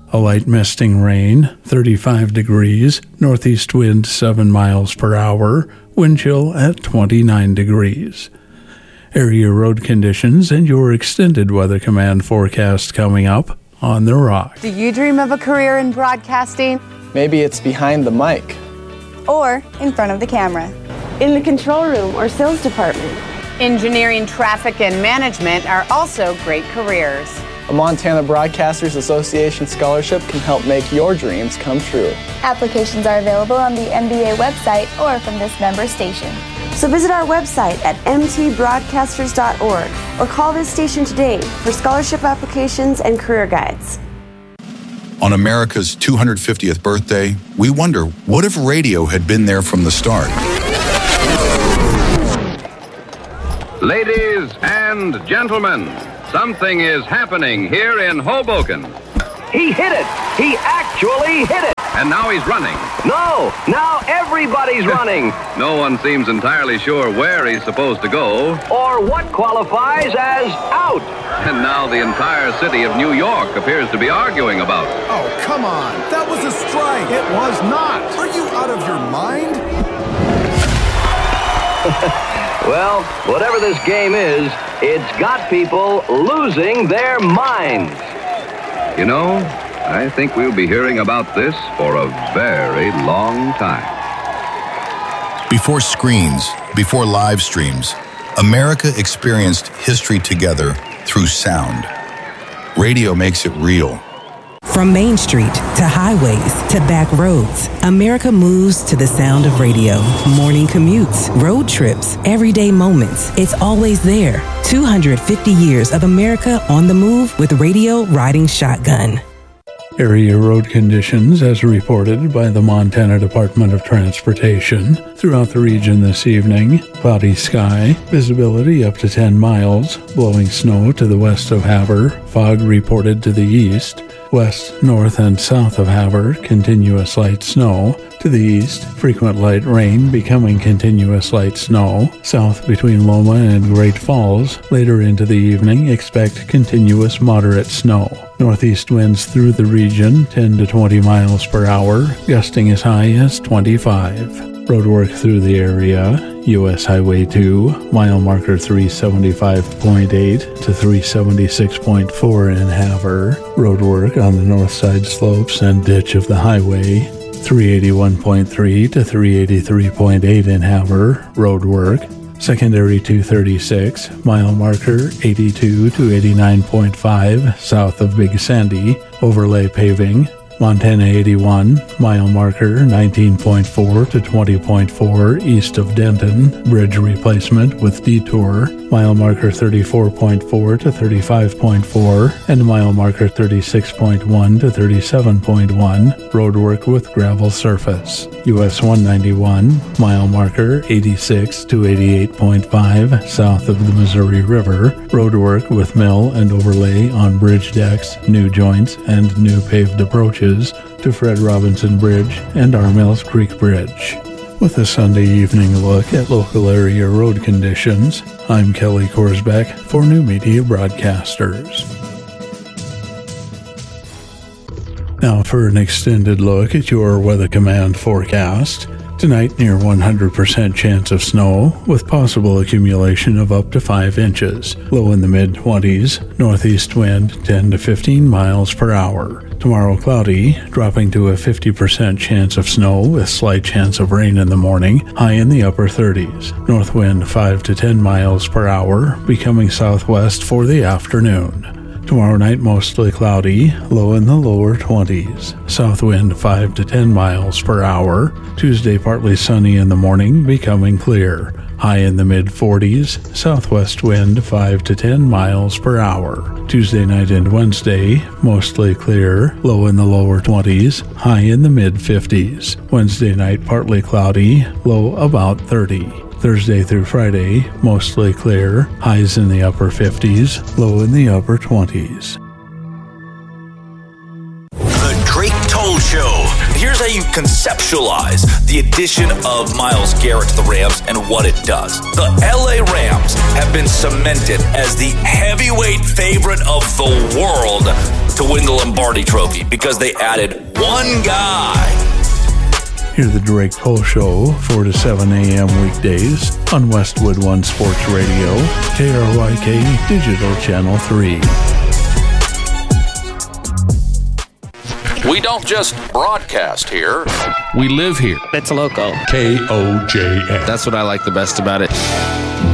A light misting rain, 35 degrees, northeast wind 7 miles per hour, wind chill at 29 degrees. Area road conditions and your extended Weather Command forecast coming up on The Rock. Do you dream of a career in broadcasting? Maybe it's behind the mic. Or in front of the camera. In the control room or sales department. Engineering, traffic, and management are also great careers. A Montana Broadcasters Association scholarship can help make your dreams come true. Applications are available on the MBA website or from this member station. So visit our website at mtbroadcasters.org or call this station today for scholarship applications and career guides. On America's 250th birthday, we wonder, what if radio had been there from the start? Ladies and gentlemen, something is happening here in Hoboken. He hit it! He actually hit it! And now he's running. No! Now everybody's running! No one seems entirely sure where he's supposed to go. Or what qualifies as out. And now the entire city of New York appears to be arguing about it. Oh, come on! That was a strike! It was not! Are you out of your mind? Well, whatever this game is, it's got people losing their minds. You know, I think we'll be hearing about this for a very long time. Before screens, before live streams, America experienced history together through sound. Radio makes it real. From Main Street to highways to back roads, America moves to the sound of radio. Morning commutes, road trips, everyday moments. It's always there. 250 years of America on the move with radio riding shotgun. Area road conditions as reported by the Montana Department of Transportation. Throughout the region this evening, cloudy sky, visibility up to 10 miles, blowing snow to the west of Havre, fog reported to the east. West, north, and south of Havre, continuous light snow. To the east, frequent light rain becoming continuous light snow. South between Loma and Great Falls, later into the evening, expect continuous moderate snow. Northeast winds through the region, 10 to 20 miles per hour, gusting as high as 25. Roadwork through the area, U.S. Highway 2, mile marker 375.8 to 376.4 in Havre. Roadwork on the north side slopes and ditch of the highway, 381.3 to 383.8 in Havre. Roadwork. Secondary 236, mile marker 82 to 89.5 south of Big Sandy. Overlay paving. Montana 81, mile marker 19.4 to 20.4 east of Denton, bridge replacement with detour, mile marker 34.4 to 35.4, and mile marker 36.1 to 37.1, roadwork with gravel surface. US 191, mile marker 86 to 88.5 south of the Missouri River, roadwork with mill and overlay on bridge decks, new joints, and new paved approaches to Fred Robinson Bridge and Armels Creek Bridge. With a Sunday evening look at local area road conditions, I'm Kelly Korsbeck for New Media Broadcasters. Now for an extended look at your Weather Command forecast. Tonight, near 100% chance of snow, with possible accumulation of up to 5 inches. Low in the mid-20s, northeast wind 10 to 15 miles per hour. Tomorrow, cloudy, dropping to a 50% chance of snow with slight chance of rain in the morning, high in the upper 30s. North wind 5 to 10 miles per hour, becoming southwest for the afternoon. Tomorrow night, mostly cloudy, low in the lower 20s. South wind 5 to 10 miles per hour. Tuesday, partly sunny in the morning, becoming clear. High in the mid-40s. Southwest wind 5 to 10 miles per hour. Tuesday night and Wednesday, mostly clear, low in the lower 20s. High in the mid-50s. Wednesday night, partly cloudy, low about 30. Thursday through Friday, mostly clear, highs in the upper 50s, low in the upper 20s. The Drake Cole Show. Here's how you conceptualize the addition of Myles Garrett to the Rams and what it does. The LA Rams have been cemented as the heavyweight favorite of the world to win the Lombardi Trophy because they added one guy. Hear the Drake Cole Show, 4 to 7 a.m. weekdays on Westwood One Sports Radio, KRYK Digital Channel 3. We don't just broadcast here, we live here. It's local. KOJS. That's what I like the best about it.